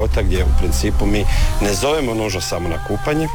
života gdje u principu mi ne zovemo nužno samo na kupanje,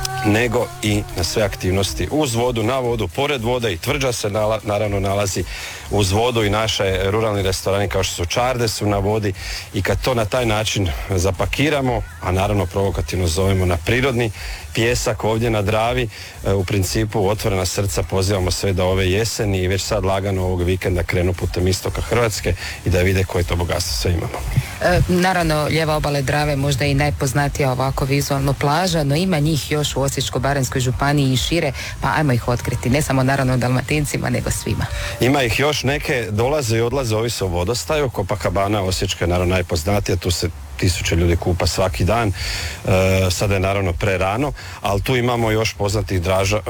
nego i na sve aktivnosti uz vodu, na vodu, pored vode. I Tvrđa se naravno nalazi uz vodu i naše ruralni restorani kao što su Čarde su na vodi, i kad to na taj način zapakiramo, a naravno provokativno zovemo na prirodni pijesak ovdje na Dravi, u principu otvorena srca pozivamo sve da ove jeseni i već sad lagano ovog vikenda krenu putem istoka Hrvatske i da vide koje to bogatstvo sve imamo. Naravno, lijeva obale Drave možda i najpoznatija ovako vizualno plaža, no ima njih još u Osječko-baranjskoj županiji i šire, pa ajmo ih otkriti, ne samo naravno Dalmatincima, nego svima. Ima ih još, neke dolaze i odlaze, ovisi o vodostaju. Copacabana Osječka je naravno najpoznatija, tu se tisuće ljudi kupa svaki dan, sada je naravno prerano, ali tu imamo još poznatih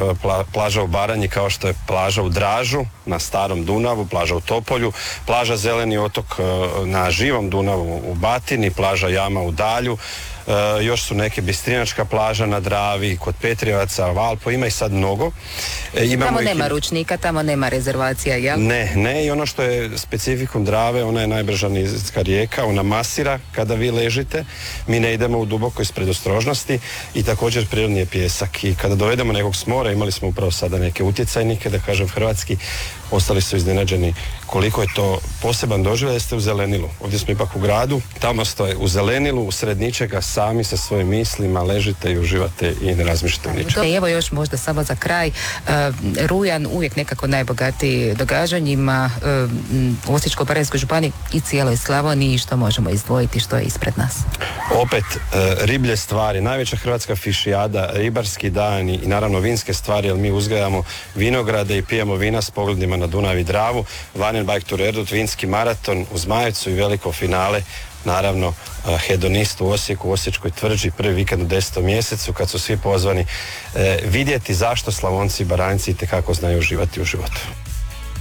plaža u Baranji, kao što je plaža u Dražu na Starom Dunavu, plaža u Topolju, plaža Zeleni otok na Živom Dunavu u Batini, plaža Jama u Dalju, još su neke Bistrinačka plaža na Dravi, kod Petrijevaca, Valpo, ima ih sad mnogo. Tamo nema ručnika, tamo nema rezervacija, jel? Ne, i ono što je specifikum Drave, ona je najbrža nizinska rijeka, ona masira kada vi ležite, mi ne idemo u duboko iz predostrožnosti, i također prirodni je pijesak, i kada dovedemo nekog s mora, imali smo upravo sada neke utjecajnike, da kažem hrvatski, ostali su iznenađeni koliko je to poseban doživljaj da ste u zelenilu. Ovdje smo ipak u gradu, tamo ste u zelenilu, usred ničega, sami sa svojim mislima ležite i uživate i ne razmišljate o ničemu. Evo još možda samo za kraj, rujan uvijek nekako najbogatiji događanjima u Osječko-baranjskoj županiji i cijeloj Slavoniji. Što možemo izdvojiti, što je ispred nas? Opet riblje stvari, najveća hrvatska fišijada, ribarski dani i naravno vinske stvari, jer mi uzgajamo vinograde i pijemo vina s pogledima na Dunav i Dravu, Vanenbajk Tour Erdut, vinski maraton u Zmajevcu i veliko finale, naravno hedonist u Osijeku, u Osječkoj tvrđi, prvi vikend u 10. mjesecu, kad su svi pozvani vidjeti zašto Slavonci i Baranjci itekako znaju uživati u životu.